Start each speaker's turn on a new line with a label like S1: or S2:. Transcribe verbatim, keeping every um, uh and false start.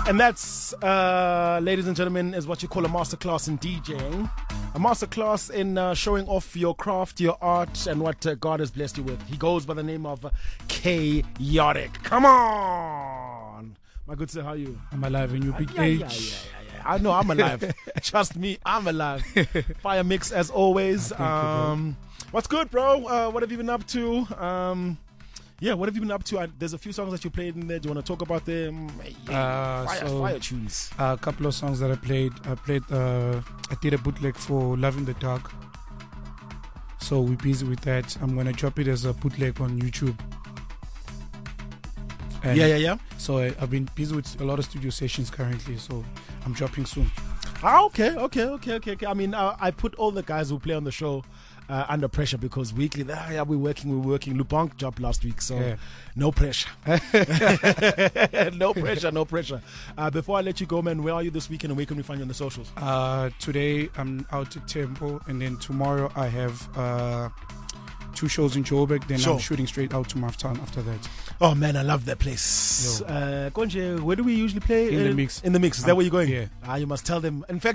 S1: And that's, uh, ladies and gentlemen, is what you call a masterclass in DJing. A masterclass in uh, showing off your craft, your art, and what uh, God has blessed you with. He goes by the name of uh, Chaotic. Come on! My good sir, how are you?
S2: I'm alive in you, big
S1: yeah,
S2: age.
S1: Yeah, yeah, yeah, yeah. I know I'm alive. Trust me, I'm alive. Fire mix as always.
S2: Oh,
S1: um, you, what's good, bro? Uh, what have you been up to? Um, yeah, what have you been up to? I, there's a few songs that you played in there. Do you want to talk about them? Yeah,
S2: uh,
S1: fire,
S2: so,
S1: fire tunes.
S2: A couple of songs that I played. I played. Uh, I did a bootleg for Love in the Dark. So we're busy with that. I'm gonna drop it as a bootleg on YouTube. And
S1: yeah, yeah, yeah.
S2: So I, I've been busy with a lot of studio sessions currently. So I'm dropping soon.
S1: Ah, okay, okay, okay, okay, okay. I mean, uh, I put all the guys who play on the show uh, under pressure because weekly, ah, yeah, we're working, we're working. Lubank dropped last week, so
S2: yeah.
S1: no pressure. no pressure, no pressure. Uh, before I let you go, man, where are you this weekend and where can we find you on the socials?
S2: Uh, today I'm out at Tempo, and then tomorrow I have uh, two shows in Joburg. Then
S1: sure.
S2: I'm shooting straight out to Maftown after that.
S1: Oh man, I love that place. Uh, Konje, where do we usually play?
S2: In
S1: uh,
S2: the mix.
S1: In the mix. Is that
S2: um,
S1: where you're going?
S2: Yeah.
S1: Ah, you must tell them. In fact,